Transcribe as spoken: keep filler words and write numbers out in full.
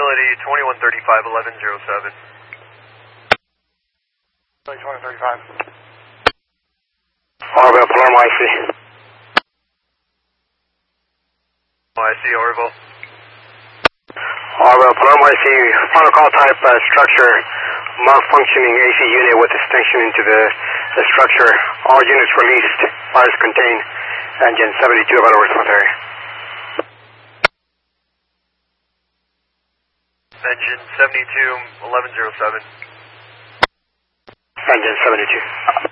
Tranquility twenty-one thirty-five, eleven oh seven. twenty-one thirty-five. Orville, Palermo, I C. I C, Orville. Orville, Palermo, I C. Protocol type uh, structure, malfunctioning A C unit with extension into the, the structure. All units released, fires contained. Engine seventy-two, about response area. Engine seventy-two, eleven oh seven. Engine seventy-two.